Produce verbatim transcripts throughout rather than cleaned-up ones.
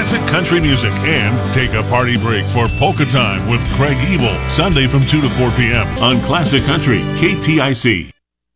classic country music, and take a party break for Polka Time with Craig Ebel, Sunday from two to four p.m. on Classic Country, K T I C.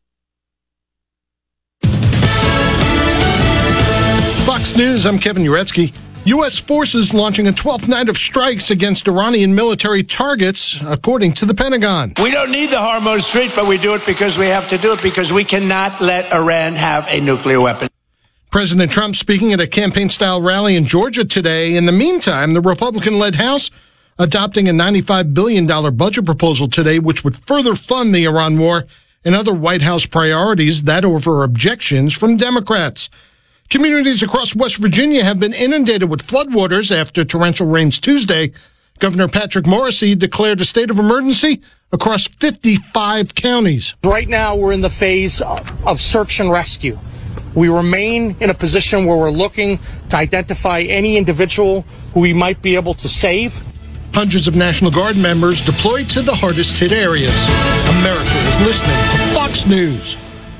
Fox News, I'm Kevin Uretsky. U S forces launching a twelfth night of strikes against Iranian military targets, according to the Pentagon. We don't need the Hormuz Strait, but we do it because we have to do it, because we cannot let Iran have a nuclear weapon. President Trump speaking at a campaign-style rally in Georgia today. In the meantime, the Republican-led House adopting a ninety-five billion dollars budget proposal today, which would further fund the Iran war and other White House priorities, that over objections from Democrats. Communities across West Virginia have been inundated with floodwaters after torrential rains Tuesday. Governor Patrick Morrisey declared a state of emergency across fifty-five counties. Right now, we're in the phase of search and rescue. We remain in a position where we're looking to identify any individual who we might be able to save. Hundreds of National Guard members deployed to the hardest hit areas. America is listening to Fox News.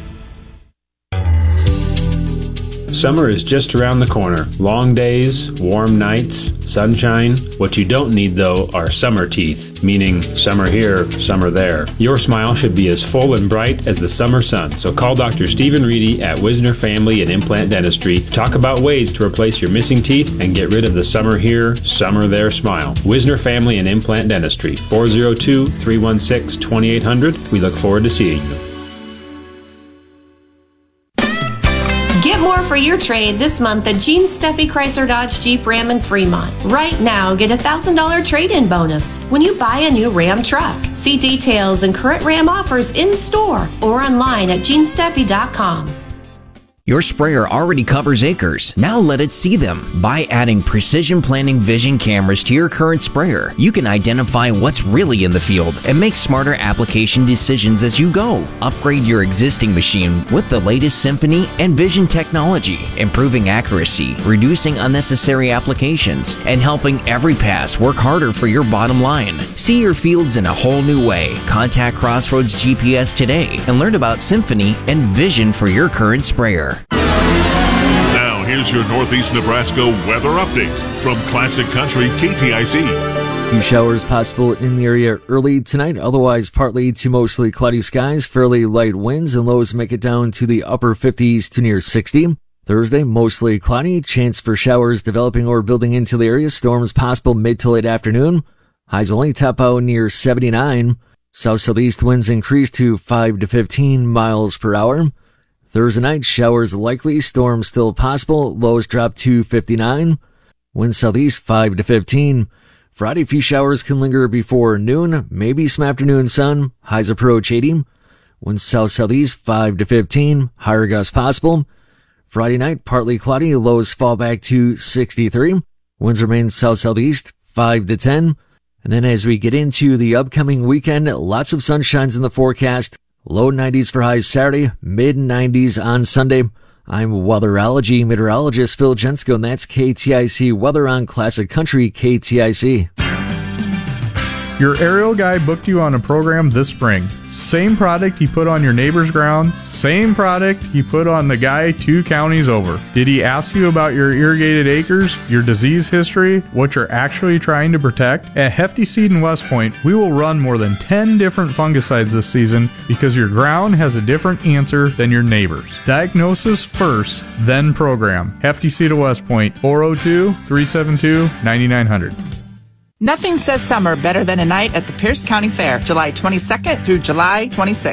Summer is just around the corner. Long days, warm nights, sunshine. What you don't need, though, are summer teeth, meaning summer here, summer there. Your smile should be as full and bright as the summer sun. So call Doctor Stephen Reedy at Wisner Family and Implant Dentistry. Talk about ways to replace your missing teeth and get rid of the summer here, summer there smile. Wisner Family and Implant Dentistry, four oh two, three one six, two eight hundred. We look forward to seeing you. Get more for your trade this month at Gene Steffi Chrysler Dodge Jeep Ram in Fremont. Right now, get a one thousand dollars trade-in bonus when you buy a new Ram truck. See details and current Ram offers in store or online at gene steffi dot com. Your sprayer already covers acres. Now let it see them. By adding Precision Planting Vision cameras to your current sprayer, you can identify what's really in the field and make smarter application decisions as you go. Upgrade your existing machine with the latest Symphony and Vision technology, improving accuracy, reducing unnecessary applications, and helping every pass work harder for your bottom line. See your fields in a whole new way. Contact Crossroads G P S today and learn about Symphony and Vision for your current sprayer. Now, here's your Northeast Nebraska weather update from Classic Country K T I C. Few showers possible in the area early tonight, otherwise partly to mostly cloudy skies, fairly light winds, and lows make it down to the upper fifties to near sixty. Thursday, mostly cloudy, chance for showers developing or building into the area, storms possible mid to late afternoon. Highs only top out near seventy-nine. South-southeast winds increase to five to fifteen miles per hour. Thursday night, showers likely, storms still possible, lows drop to fifty-nine. Winds southeast five to fifteen. Friday, few showers can linger before noon, maybe some afternoon sun, highs approach eighty. Winds south-southeast five to fifteen, higher gusts possible. Friday night, partly cloudy, lows fall back to sixty-three. Winds remain south-southeast five to ten. And then as we get into the upcoming weekend, lots of sunshines in the forecast. Low nineties for highs Saturday, mid nineties on Sunday. I'm weatherology meteorologist Phil Jensko, and that's K T I C Weather on Classic Country K T I C. Your aerial guy booked you on a program this spring. Same product he put on your neighbor's ground, same product he put on the guy two counties over. Did he ask you about your irrigated acres, your disease history, what you're actually trying to protect? At Hefty Seed in West Point, we will run more than ten different fungicides this season because your ground has a different answer than your neighbor's. Diagnosis first, then program. Hefty Seed of West Point, four oh two, three seven two, nine nine hundred. Nothing says summer better than a night at the Pierce County Fair, July twenty-second through July twenty-sixth.